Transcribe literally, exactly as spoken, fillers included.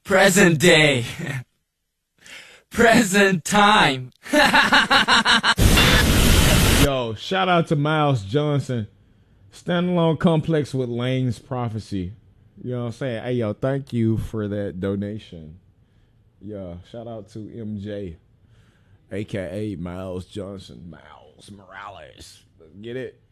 Present day. Present time. Yo, shout out to Miles Johnson. Standalone complex with Lane's prophecy. You know what I'm saying? Hey, yo, thank you for that donation. Yeah, shout out to M J, a k a. Miles Johnson. Miles Morales. Let's get it.